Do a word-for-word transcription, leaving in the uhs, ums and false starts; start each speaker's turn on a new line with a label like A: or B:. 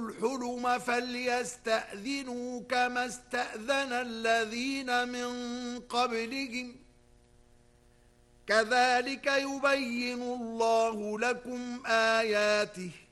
A: الحلم فليستأذنوا كما استأذن الذين من قبلهم كذلك يبين الله لكم آياته